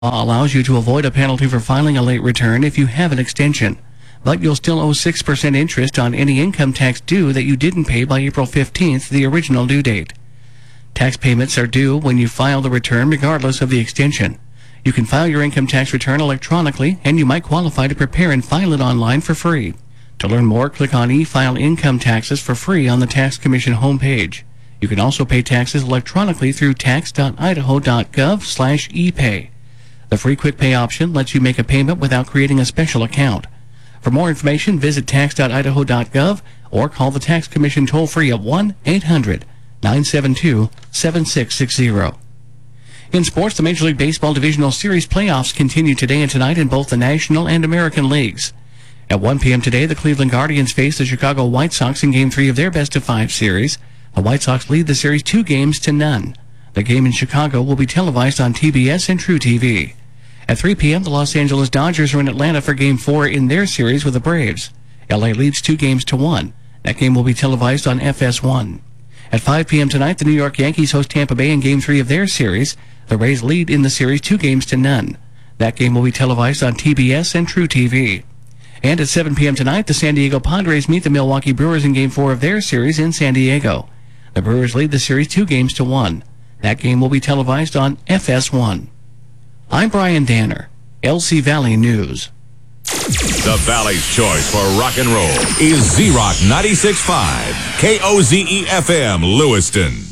law allows you to avoid a penalty for filing a late return if you have an extension, but you'll still owe 6% interest on any income tax due that you didn't pay by April 15th, the original due date. Tax payments are due when you file the return regardless of the extension. You can file your income tax return electronically, and you might qualify to prepare and file it online for free. To learn more, click on e-File Income Taxes for free on the Tax Commission homepage. You can also pay taxes electronically through tax.idaho.gov/epay. The free quick pay option lets you make a payment without creating a special account. For more information, visit tax.idaho.gov or call the Tax Commission toll-free at 1-800-972-7660. In sports, the Major League Baseball Divisional Series playoffs continue today and tonight in both the National and American Leagues. At 1 p.m. today, the Cleveland Guardians face the Chicago White Sox in Game 3 of their best-of-5 series. The White Sox lead the series 2-0. The game in Chicago will be televised on TBS and True TV. At 3 p.m., the Los Angeles Dodgers are in Atlanta for Game 4 in their series with the Braves. LA leads 2-1. That game will be televised on FS1. At 5 p.m. tonight, the New York Yankees host Tampa Bay in Game 3 of their series. The Rays lead in the series 2-0. That game will be televised on TBS and True TV. And at 7 p.m. tonight, the San Diego Padres meet the Milwaukee Brewers in Game 4 of their series in San Diego. The Brewers lead the series 2-1. That game will be televised on FS1. I'm Brian Danner, LC Valley News. The Valley's choice for rock and roll is Z-Rock 96.5, KOZE-FM, Lewiston.